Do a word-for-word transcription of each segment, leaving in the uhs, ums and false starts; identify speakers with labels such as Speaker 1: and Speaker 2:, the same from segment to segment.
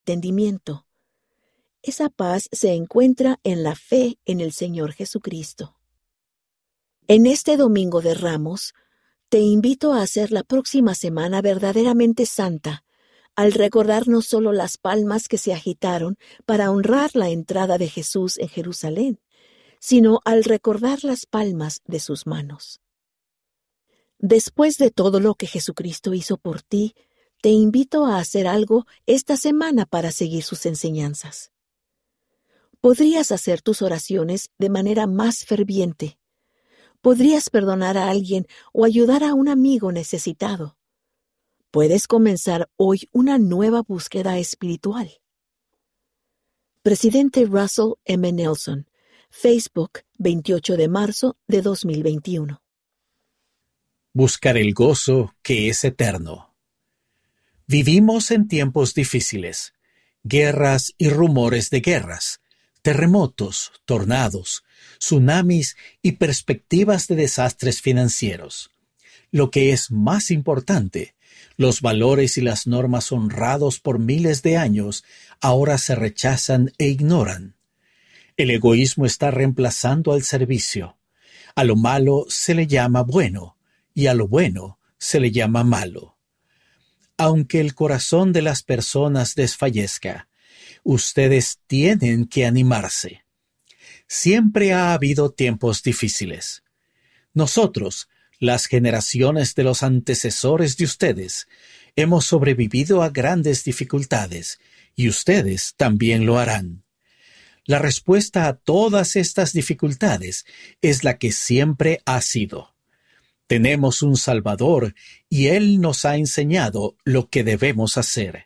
Speaker 1: entendimiento. Esa paz se encuentra en la fe en el Señor Jesucristo. En este Domingo de Ramos, te invito a hacer la próxima semana verdaderamente santa, al recordar no solo las palmas que se agitaron para honrar la entrada de Jesús en Jerusalén, sino al recordar las palmas de sus manos. Después de todo lo que Jesucristo hizo por ti, te invito a hacer algo esta semana para seguir sus enseñanzas. Podrías hacer tus oraciones de manera más ferviente. Podrías perdonar a alguien o ayudar a un amigo necesitado. Puedes comenzar hoy una nueva búsqueda espiritual. Presidente Russell M. Nelson, Facebook, veintiocho de marzo de dos mil veintiuno.
Speaker 2: Buscar el gozo que es eterno. Vivimos en tiempos difíciles, guerras y rumores de guerras, terremotos, tornados, tsunamis y perspectivas de desastres financieros. Lo que es más importante, los valores y las normas honrados por miles de años ahora se rechazan e ignoran. El egoísmo está reemplazando al servicio. A lo malo se le llama bueno y a lo bueno se le llama malo. Aunque el corazón de las personas desfallezca, ustedes tienen que animarse. Siempre ha habido tiempos difíciles. Nosotros, las generaciones de los antecesores de ustedes, hemos sobrevivido a grandes dificultades, y ustedes también lo harán. La respuesta a todas estas dificultades es la que siempre ha sido. Tenemos un Salvador, y Él nos ha enseñado lo que debemos hacer.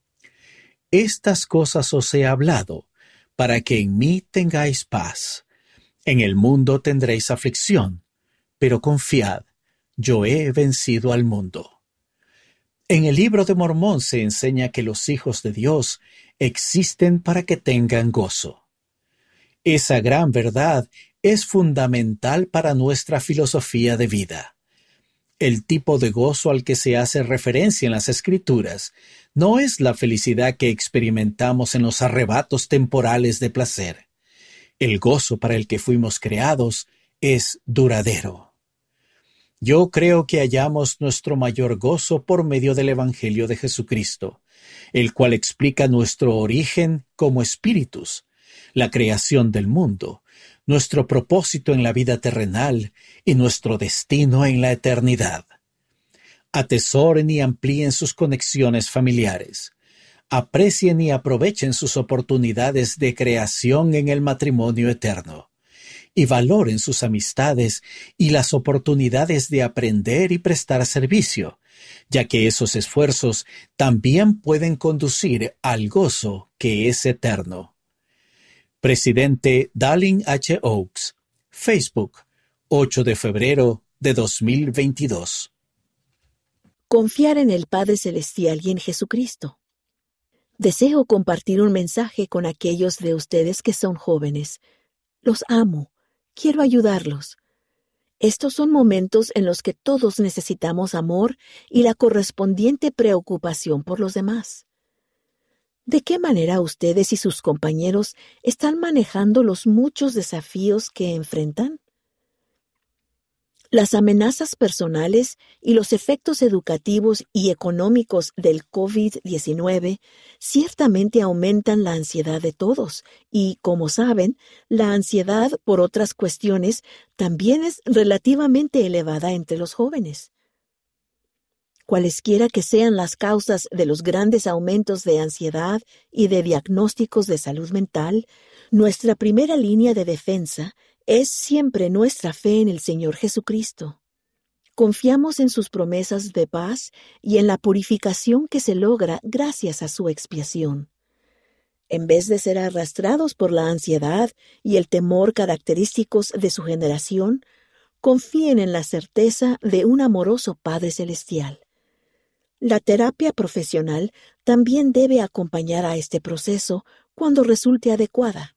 Speaker 2: Estas cosas os he hablado, para que en mí tengáis paz. En el mundo tendréis aflicción, pero confiad, yo he vencido al mundo. En el Libro de Mormón se enseña que los hijos de Dios existen para que tengan gozo. Esa gran verdad es fundamental para nuestra filosofía de vida. El tipo de gozo al que se hace referencia en las Escrituras no es la felicidad que experimentamos en los arrebatos temporales de placer. El gozo para el que fuimos creados es duradero. Yo creo que hallamos nuestro mayor gozo por medio del Evangelio de Jesucristo, el cual explica nuestro origen como espíritus, la creación del mundo, nuestro propósito en la vida terrenal y nuestro destino en la eternidad. Atesoren y amplíen sus conexiones familiares. Aprecien y aprovechen sus oportunidades de creación en el matrimonio eterno. Y valoren sus amistades y las oportunidades de aprender y prestar servicio, ya que esos esfuerzos también pueden conducir al gozo que es eterno. Presidente Dallin H. Oaks, Facebook, ocho de febrero de dos mil veintidós.
Speaker 1: Confiar en el Padre Celestial y en Jesucristo. Deseo compartir un mensaje con aquellos de ustedes que son jóvenes. Los amo. Quiero ayudarlos. Estos son momentos en los que todos necesitamos amor y la correspondiente preocupación por los demás. ¿De qué manera ustedes y sus compañeros están manejando los muchos desafíos que enfrentan? Las amenazas personales y los efectos educativos y económicos del COVID diecinueve ciertamente aumentan la ansiedad de todos y, como saben, la ansiedad por otras cuestiones también es relativamente elevada entre los jóvenes. Cualesquiera que sean las causas de los grandes aumentos de ansiedad y de diagnósticos de salud mental, nuestra primera línea de defensa es siempre nuestra fe en el Señor Jesucristo. Confiamos en sus promesas de paz y en la purificación que se logra gracias a su expiación. En vez de ser arrastrados por la ansiedad y el temor característicos de su generación, confíen en la certeza de un amoroso Padre Celestial. La terapia profesional también debe acompañar a este proceso cuando resulte adecuada.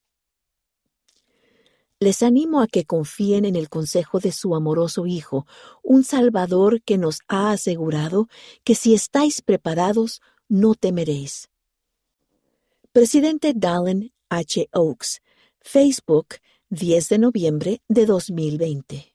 Speaker 1: Les animo a que confíen en el consejo de su amoroso Hijo, un Salvador que nos ha asegurado que si estáis preparados, no temeréis. Presidente Dallin H. Oaks, Facebook, diez de noviembre de dos mil veinte.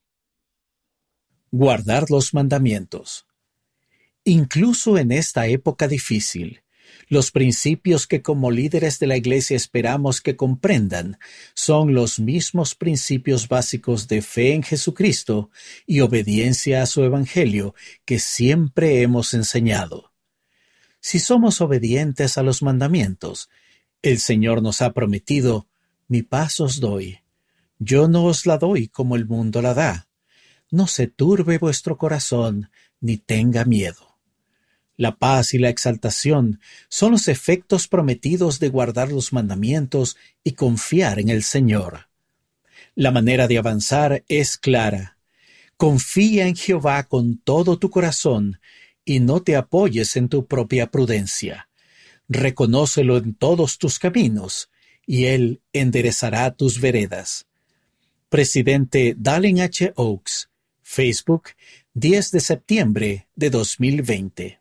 Speaker 2: Guardar los mandamientos. Incluso en esta época difícil, los principios que como líderes de la Iglesia esperamos que comprendan son los mismos principios básicos de fe en Jesucristo y obediencia a su Evangelio que siempre hemos enseñado. Si somos obedientes a los mandamientos, el Señor nos ha prometido: mi paz os doy. Yo no os la doy como el mundo la da. No se turbe vuestro corazón, ni tenga miedo. La paz y la exaltación son los efectos prometidos de guardar los mandamientos y confiar en el Señor. La manera de avanzar es clara. Confía en Jehová con todo tu corazón y no te apoyes en tu propia prudencia. Reconócelo en todos tus caminos y Él enderezará tus veredas. Presidente Dallin H. Oaks, Facebook, diez de septiembre de dos mil veinte.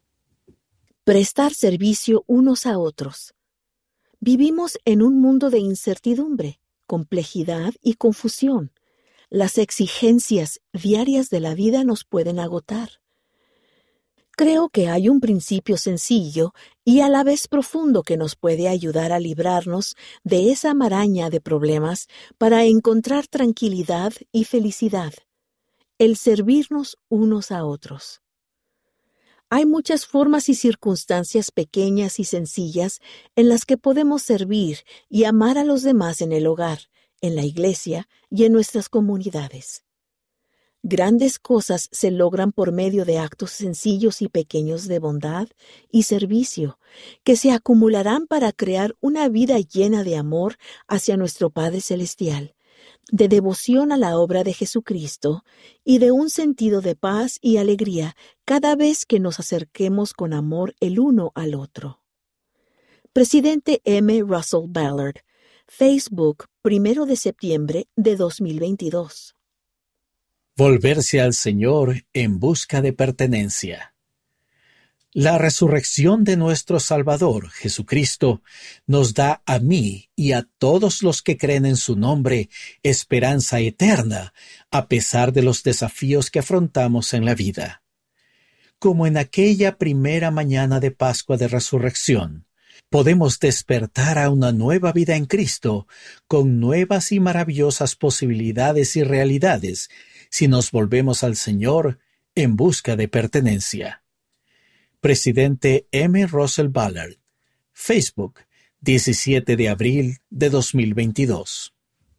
Speaker 1: Prestar servicio unos a otros. Vivimos en un mundo de incertidumbre, complejidad y confusión. Las exigencias diarias de la vida nos pueden agotar. Creo que hay un principio sencillo y a la vez profundo que nos puede ayudar a librarnos de esa maraña de problemas para encontrar tranquilidad y felicidad: el servirnos unos a otros. Hay muchas formas y circunstancias pequeñas y sencillas en las que podemos servir y amar a los demás en el hogar, en la iglesia y en nuestras comunidades. Grandes cosas se logran por medio de actos sencillos y pequeños de bondad y servicio, que se acumularán para crear una vida llena de amor hacia nuestro Padre Celestial, de devoción a la obra de Jesucristo y de un sentido de paz y alegría cada vez que nos acerquemos con amor el uno al otro. Presidente M. Russell Ballard, Facebook, primero de septiembre de dos mil veintidós.
Speaker 2: Volverse al Señor en busca de pertenencia. La resurrección de nuestro Salvador, Jesucristo, nos da a mí y a todos los que creen en su nombre esperanza eterna, a pesar de los desafíos que afrontamos en la vida. Como en aquella primera mañana de Pascua de Resurrección, podemos despertar a una nueva vida en Cristo con nuevas y maravillosas posibilidades y realidades si nos volvemos al Señor en busca de pertenencia. Presidente M. Russell Ballard, Facebook, diecisiete de abril de dos mil veintidós.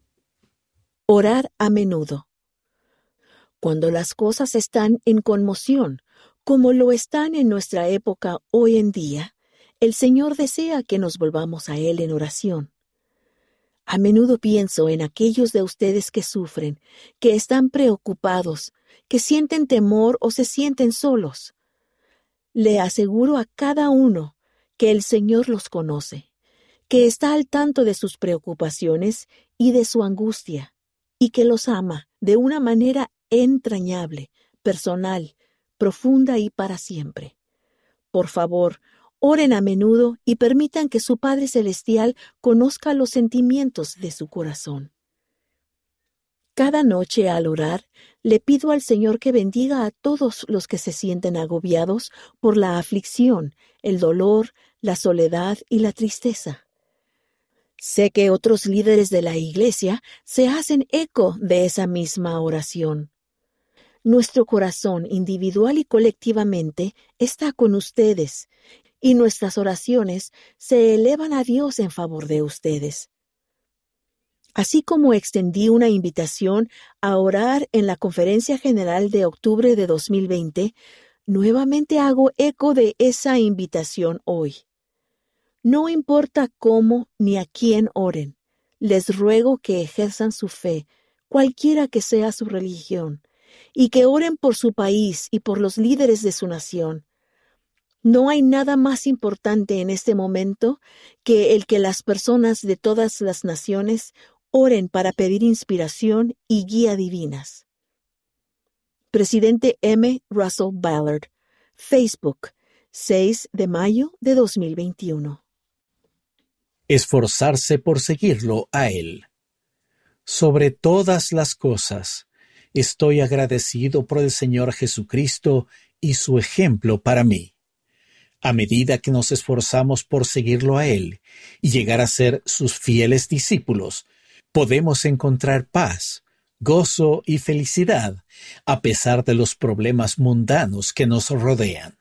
Speaker 1: Orar a menudo. Cuando las cosas están en conmoción, como lo están en nuestra época hoy en día, el Señor desea que nos volvamos a Él en oración. A menudo pienso en aquellos de ustedes que sufren, que están preocupados, que sienten temor o se sienten solos. Le aseguro a cada uno que el Señor los conoce, que está al tanto de sus preocupaciones y de su angustia, y que los ama de una manera entrañable, personal, profunda y para siempre. Por favor, oren a menudo y permitan que su Padre Celestial conozca los sentimientos de su corazón. Cada noche al orar, le pido al Señor que bendiga a todos los que se sienten agobiados por la aflicción, el dolor, la soledad y la tristeza. Sé que otros líderes de la Iglesia se hacen eco de esa misma oración. Nuestro corazón, individual y colectivamente, está con ustedes, y nuestras oraciones se elevan a Dios en favor de ustedes. Así como extendí una invitación a orar en la Conferencia General de octubre de dos mil veinte, nuevamente hago eco de esa invitación hoy. No importa cómo ni a quién oren, les ruego que ejerzan su fe, cualquiera que sea su religión, y que oren por su país y por los líderes de su nación. No hay nada más importante en este momento que el que las personas de todas las naciones oren para pedir inspiración y guía divinas. Presidente M. Russell Ballard, Facebook, seis de mayo de dos mil veintiuno.
Speaker 2: esforzarse por seguirlo a Él. Sobre todas las cosas, estoy agradecido por el Señor Jesucristo y su ejemplo para mí. A medida que nos esforzamos por seguirlo a Él y llegar a ser sus fieles discípulos, podemos encontrar paz, gozo y felicidad a pesar de los problemas mundanos que nos rodean.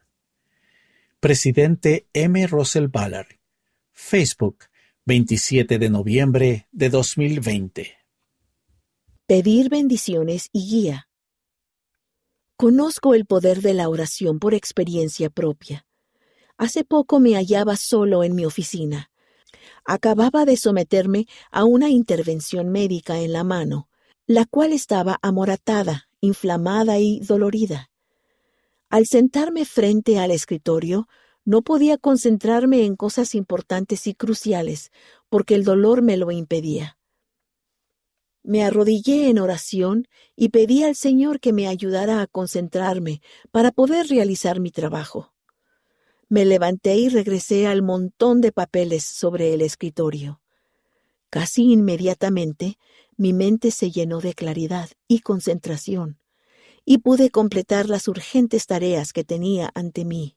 Speaker 2: Presidente M. Russell Ballard, Facebook, veintisiete de noviembre de dos mil veinte.
Speaker 1: Pedir bendiciones y guía. Conozco el poder de la oración por experiencia propia. Hace poco me hallaba solo en mi oficina. Acababa de someterme a una intervención médica en la mano, la cual estaba amoratada, inflamada y dolorida. Al sentarme frente al escritorio, no podía concentrarme en cosas importantes y cruciales, porque el dolor me lo impedía. Me arrodillé en oración y pedí al Señor que me ayudara a concentrarme para poder realizar mi trabajo. Me levanté y regresé al montón de papeles sobre el escritorio. Casi inmediatamente, mi mente se llenó de claridad y concentración, y pude completar las urgentes tareas que tenía ante mí.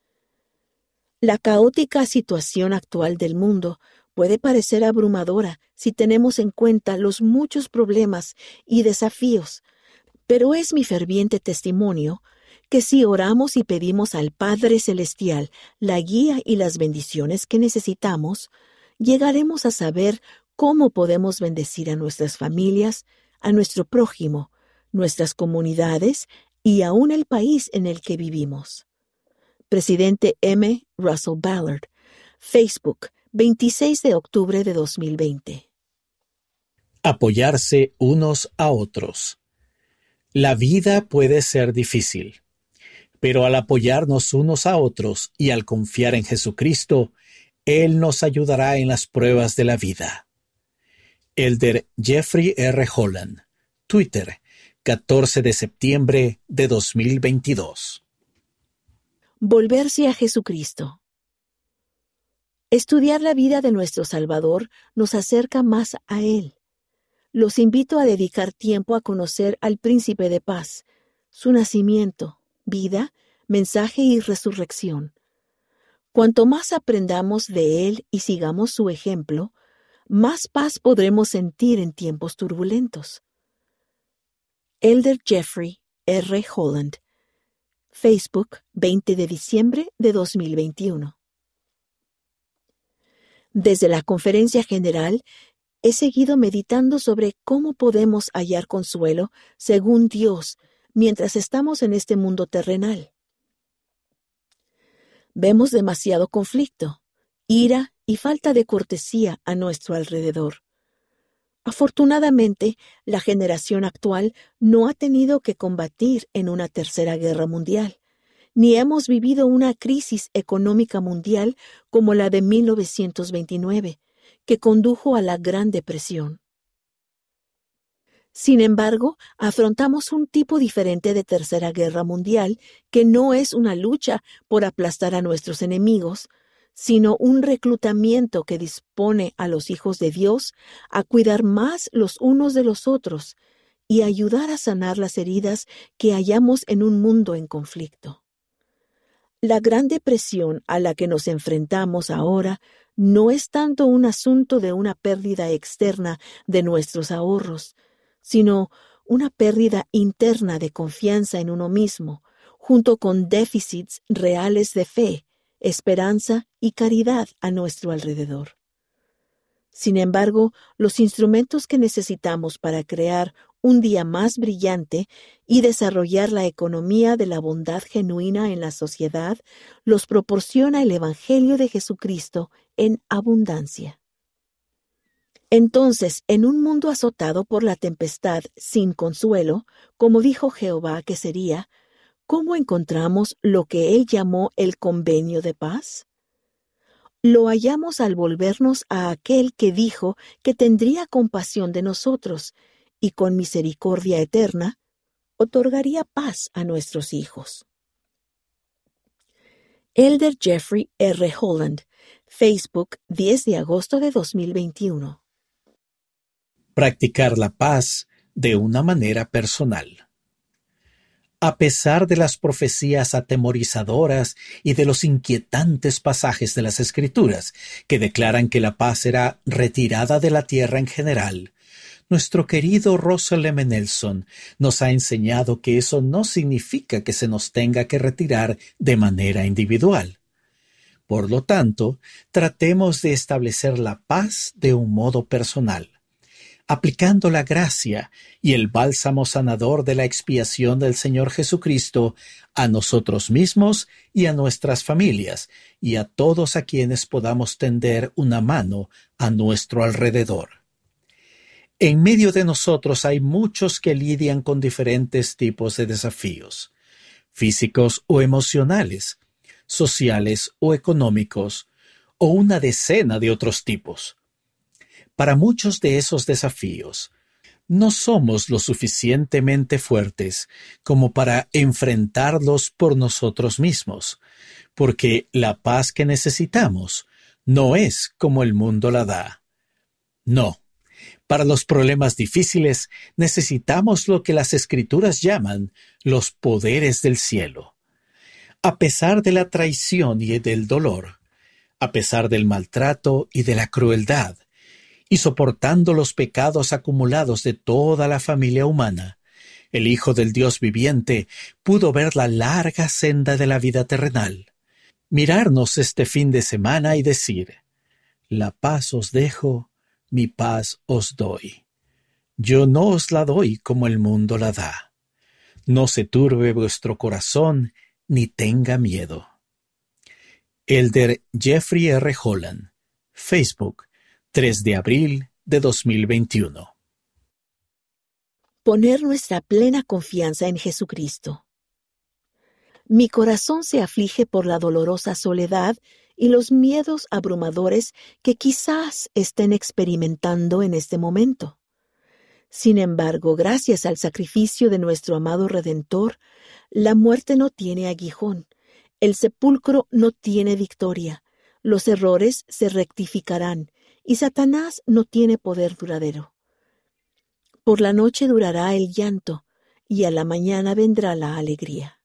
Speaker 1: La caótica situación actual del mundo puede parecer abrumadora si tenemos en cuenta los muchos problemas y desafíos, pero es mi ferviente testimonio que si oramos y pedimos al Padre Celestial la guía y las bendiciones que necesitamos, llegaremos a saber cómo podemos bendecir a nuestras familias, a nuestro prójimo, nuestras comunidades y aún el país en el que vivimos. Presidente M. Russell Ballard, Facebook, veintiséis de octubre de dos mil veinte.
Speaker 2: Apoyarse unos a otros. La vida puede ser difícil, pero al apoyarnos unos a otros y al confiar en Jesucristo, Él nos ayudará en las pruebas de la vida. Elder Jeffrey R. Holland, Twitter, catorce de septiembre de dos mil veintidós.
Speaker 1: Volverse a Jesucristo. Estudiar la vida de nuestro Salvador nos acerca más a Él. Los invito a dedicar tiempo a conocer al Príncipe de Paz, su nacimiento, vida, mensaje y resurrección. Cuanto más aprendamos de Él y sigamos su ejemplo, más paz podremos sentir en tiempos turbulentos. Elder Jeffrey R. Holland, Facebook, veinte de diciembre de dos mil veintiuno. Desde la Conferencia General, he seguido meditando sobre cómo podemos hallar consuelo según Dios mientras estamos en este mundo terrenal. Vemos demasiado conflicto, ira y falta de cortesía a nuestro alrededor. Afortunadamente, la generación actual no ha tenido que combatir en una tercera guerra mundial, ni hemos vivido una crisis económica mundial como la de mil novecientos veintinueve, que condujo a la Gran Depresión. Sin embargo, afrontamos un tipo diferente de tercera guerra mundial que no es una lucha por aplastar a nuestros enemigos, sino un reclutamiento que dispone a los hijos de Dios a cuidar más los unos de los otros y ayudar a sanar las heridas que hallamos en un mundo en conflicto. La Gran Depresión a la que nos enfrentamos ahora no es tanto un asunto de una pérdida externa de nuestros ahorros, sino una pérdida interna de confianza en uno mismo, junto con déficits reales de fe, esperanza y caridad a nuestro alrededor. Sin embargo, los instrumentos que necesitamos para crear un día más brillante y desarrollar la economía de la bondad genuina en la sociedad los proporciona el Evangelio de Jesucristo en abundancia. Entonces, en un mundo azotado por la tempestad sin consuelo, como dijo Jehová que sería, ¿cómo encontramos lo que él llamó el convenio de paz? Lo hallamos al volvernos a aquel que dijo que tendría compasión de nosotros y con misericordia eterna otorgaría paz a nuestros hijos. Elder Jeffrey R. Holland, Facebook, diez de agosto de dos mil veintiuno.
Speaker 2: Practicar la paz de una manera personal. A pesar de las profecías atemorizadoras y de los inquietantes pasajes de las Escrituras que declaran que la paz será retirada de la tierra en general, nuestro querido Russell M. Nelson nos ha enseñado que eso no significa que se nos tenga que retirar de manera individual. Por lo tanto, tratemos de establecer la paz de un modo personal, aplicando la gracia y el bálsamo sanador de la expiación del Señor Jesucristo a nosotros mismos y a nuestras familias y a todos a quienes podamos tender una mano a nuestro alrededor. En medio de nosotros hay muchos que lidian con diferentes tipos de desafíos, físicos o emocionales, sociales o económicos, o una decena de otros tipos. Para muchos de esos desafíos, no somos lo suficientemente fuertes como para enfrentarlos por nosotros mismos, porque la paz que necesitamos no es como el mundo la da. No. Para los problemas difíciles necesitamos lo que las Escrituras llaman los poderes del cielo. A pesar de la traición y del dolor, a pesar del maltrato y de la crueldad, y soportando los pecados acumulados de toda la familia humana, el Hijo del Dios viviente pudo ver la larga senda de la vida terrenal, mirarnos este fin de semana y decir: la paz os dejo, mi paz os doy. Yo no os la doy como el mundo la da. No se turbe vuestro corazón, ni tenga miedo. Elder Jeffrey R. Holland, Facebook, tres de abril de dos mil veintiuno.
Speaker 1: Poner nuestra plena confianza en Jesucristo. Mi corazón se aflige por la dolorosa soledad y los miedos abrumadores que quizás estén experimentando en este momento. Sin embargo, gracias al sacrificio de nuestro amado Redentor, la muerte no tiene aguijón, el sepulcro no tiene victoria, los errores se rectificarán y Satanás no tiene poder duradero. Por la noche durará el llanto y a la mañana vendrá la alegría.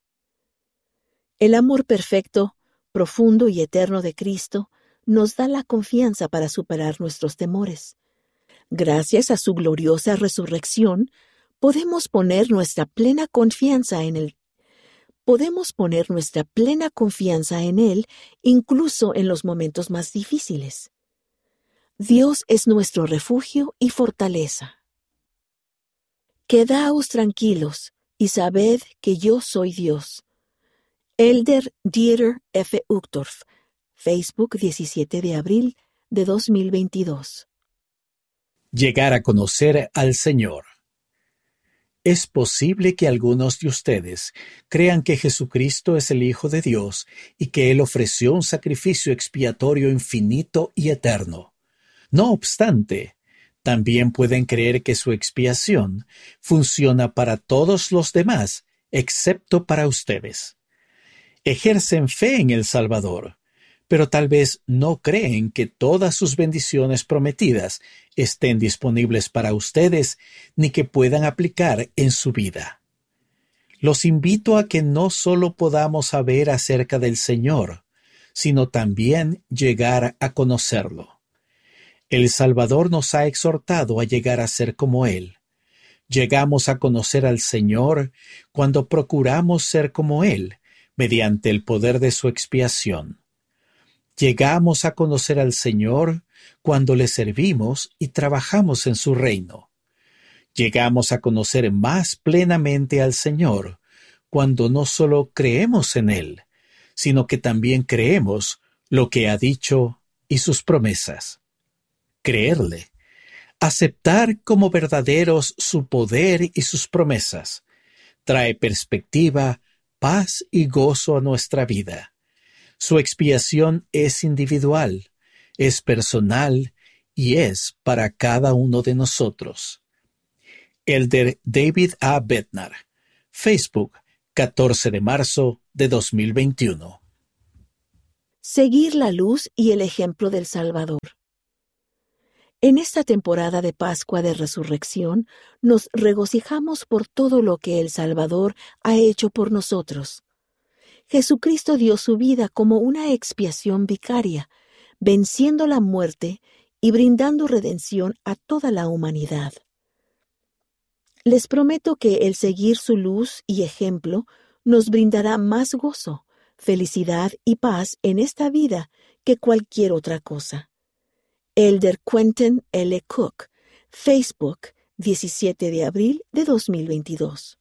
Speaker 1: El amor perfecto, profundo y eterno de Cristo nos da la confianza para superar nuestros temores. Gracias a su gloriosa resurrección, podemos poner nuestra plena confianza en Él. Podemos poner nuestra plena confianza en Él, incluso en los momentos más difíciles. Dios es nuestro refugio y fortaleza. Quedaos tranquilos y sabed que yo soy Dios. Elder Dieter F. Uchtdorf, Facebook, diecisiete de abril de dos mil veintidós.
Speaker 2: Llegar a conocer al Señor. Es posible que algunos de ustedes crean que Jesucristo es el Hijo de Dios y que Él ofreció un sacrificio expiatorio infinito y eterno. No obstante, también pueden creer que su expiación funciona para todos los demás, excepto para ustedes. Ejercen fe en el Salvador, pero tal vez no creen que todas sus bendiciones prometidas estén disponibles para ustedes ni que puedan aplicar en su vida. Los invito a que no solo podamos saber acerca del Señor, sino también llegar a conocerlo. El Salvador nos ha exhortado a llegar a ser como Él. Llegamos a conocer al Señor cuando procuramos ser como Él, mediante el poder de su expiación. Llegamos a conocer al Señor cuando le servimos y trabajamos en su reino. Llegamos a conocer más plenamente al Señor cuando no solo creemos en Él, sino que también creemos lo que ha dicho y sus promesas. Creerle, aceptar como verdaderos su poder y sus promesas, trae perspectiva, paz y gozo a nuestra vida. Su expiación es individual, es personal y es para cada uno de nosotros. Elder David A. Bednar, Facebook, catorce de marzo de dos mil veintiuno.
Speaker 1: seguir la luz y el ejemplo del Salvador. En esta temporada de Pascua de Resurrección, nos regocijamos por todo lo que el Salvador ha hecho por nosotros. Jesucristo dio su vida como una expiación vicaria, venciendo la muerte y brindando redención a toda la humanidad. Les prometo que el seguir su luz y ejemplo nos brindará más gozo, felicidad y paz en esta vida que cualquier otra cosa. Elder Quentin L. Cook, Facebook, diecisiete de abril de dos mil veintidós.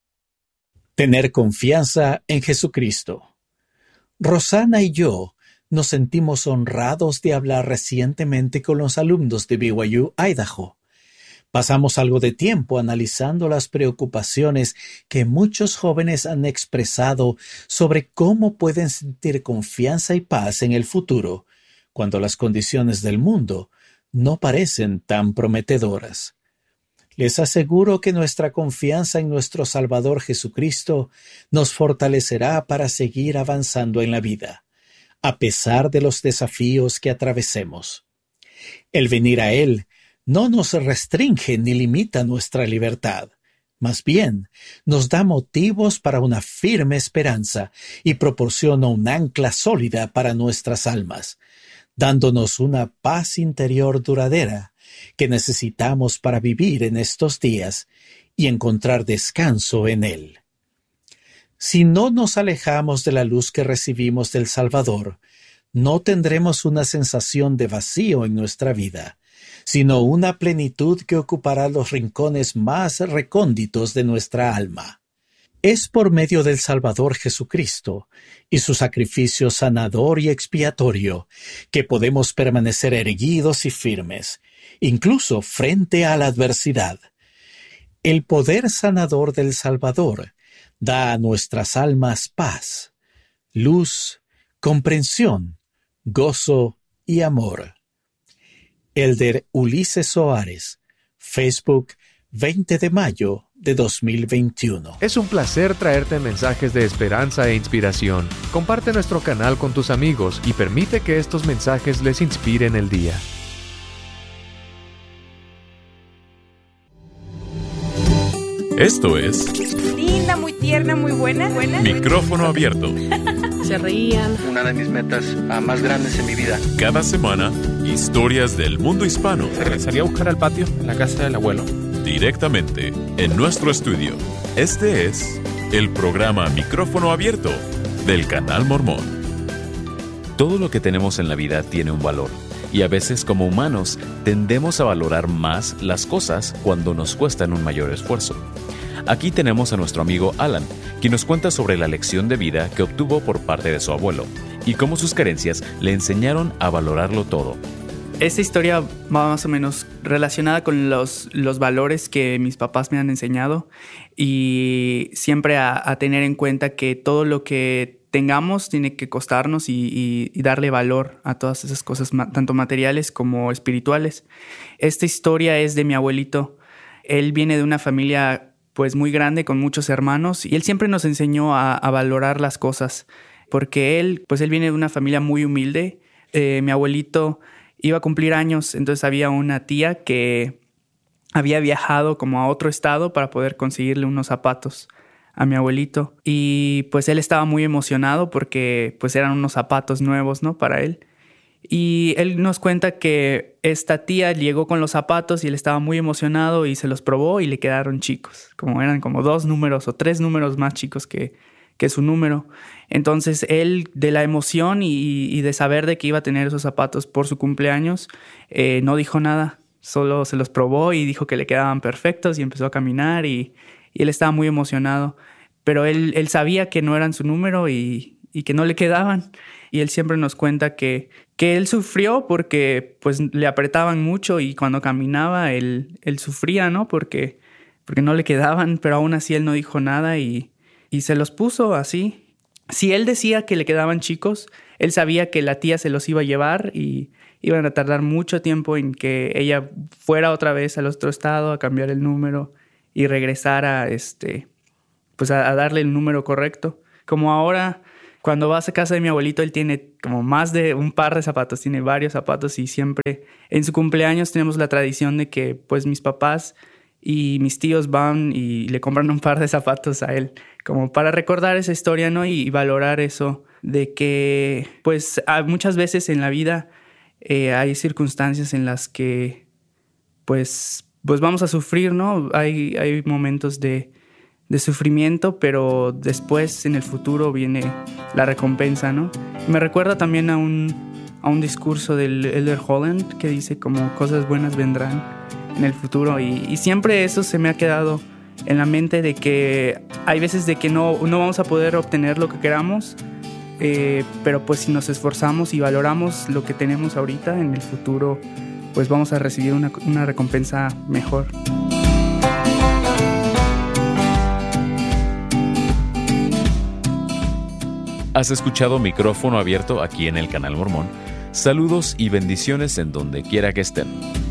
Speaker 2: Tener confianza en Jesucristo. Rosana y yo nos sentimos honrados de hablar recientemente con los alumnos de B Y U, Idaho. Pasamos algo de tiempo analizando las preocupaciones que muchos jóvenes han expresado sobre cómo pueden sentir confianza y paz en el futuro, cuando las condiciones del mundo no parecen tan prometedoras. Les aseguro que nuestra confianza en nuestro Salvador Jesucristo nos fortalecerá para seguir avanzando en la vida, a pesar de los desafíos que atravesemos. El venir a Él no nos restringe ni limita nuestra libertad. Más bien, nos da motivos para una firme esperanza y proporciona un ancla sólida para nuestras almas, dándonos una paz interior duradera que necesitamos para vivir en estos días y encontrar descanso en Él. Si no nos alejamos de la luz que recibimos del Salvador, no tendremos una sensación de vacío en nuestra vida, sino una plenitud que ocupará los rincones más recónditos de nuestra alma. Es por medio del Salvador Jesucristo y su sacrificio sanador y expiatorio que podemos permanecer erguidos y firmes, incluso frente a la adversidad. El poder sanador del Salvador da a nuestras almas paz, luz, comprensión, gozo y amor. Elder Ulises Soares, Facebook, veinte de mayo de dos mil veintiuno.
Speaker 3: Es un placer traerte mensajes de esperanza e inspiración. Comparte nuestro canal con tus amigos y permite que estos mensajes les inspiren el día.
Speaker 4: Esto es
Speaker 5: linda, muy tierna, muy buena, buena.
Speaker 4: Micrófono Abierto.
Speaker 5: Se reían.
Speaker 6: Una de mis metas uh, más grandes en mi vida.
Speaker 4: Cada semana, historias del mundo hispano.
Speaker 7: Se regresaría a buscar al patio en la casa del abuelo.
Speaker 4: Directamente en nuestro estudio. Este es el programa Micrófono Abierto del Canal Mormón.
Speaker 8: Todo lo que tenemos en la vida tiene un valor. Y a veces, como humanos, tendemos a valorar más las cosas cuando nos cuestan un mayor esfuerzo. Aquí tenemos a nuestro amigo Alan, quien nos cuenta sobre la lección de vida que obtuvo por parte de su abuelo y cómo sus carencias le enseñaron a valorarlo todo.
Speaker 9: Esta historia va más o menos relacionada con los, los valores que mis papás me han enseñado y siempre a, a tener en cuenta que todo lo que tengamos tiene que costarnos y, y, y darle valor a todas esas cosas, tanto materiales como espirituales. Esta historia es de mi abuelito. Él viene de una familia pues muy grande con muchos hermanos y él siempre nos enseñó a, a valorar las cosas porque él pues él viene de una familia muy humilde. Eh, mi abuelito iba a cumplir años, entonces había una tía que había viajado como a otro estado para poder conseguirle unos zapatos a mi abuelito. Y pues él estaba muy emocionado porque pues eran unos zapatos nuevos, ¿no? Para él. Y él nos cuenta que esta tía llegó con los zapatos y él estaba muy emocionado y se los probó y le quedaron chicos. Como eran como dos números o tres números más chicos que, que su número. Entonces él, de la emoción y, y de saber de que iba a tener esos zapatos por su cumpleaños, eh, no dijo nada. Solo se los probó y dijo que le quedaban perfectos y empezó a caminar y, y él estaba muy emocionado. Pero él, él sabía que no eran su número y, y que no le quedaban. Y él siempre nos cuenta que, que él sufrió porque pues, le apretaban mucho y cuando caminaba él, él sufría, ¿no? Porque, porque no le quedaban, pero aún así él no dijo nada y, y se los puso así. Si él decía que le quedaban chicos, él sabía que la tía se los iba a llevar y iban a tardar mucho tiempo en que ella fuera otra vez al otro estado a cambiar el número y regresara este, pues a, a darle el número correcto. Como ahora Cuando vas a casa de mi abuelito, él tiene como más de un par de zapatos, tiene varios zapatos y siempre en su cumpleaños tenemos la tradición de que pues mis papás y mis tíos van y le compran un par de zapatos a él, como para recordar esa historia, ¿no? Y, y valorar eso de que pues muchas veces en la vida eh, hay circunstancias en las que pues, pues vamos a sufrir, ¿no? Hay, hay momentos de... de sufrimiento, pero después en el futuro viene la recompensa, ¿no? Me recuerda también a un, a un discurso del Elder Holland que dice como cosas buenas vendrán en el futuro y, y siempre eso se me ha quedado en la mente de que hay veces de que no, no vamos a poder obtener lo que queramos, eh, pero pues si nos esforzamos y valoramos lo que tenemos ahorita, en el futuro pues vamos a recibir una, una recompensa mejor.
Speaker 8: Has escuchado Micrófono Abierto aquí en el Canal Mormón. Saludos y bendiciones en donde quiera que estén.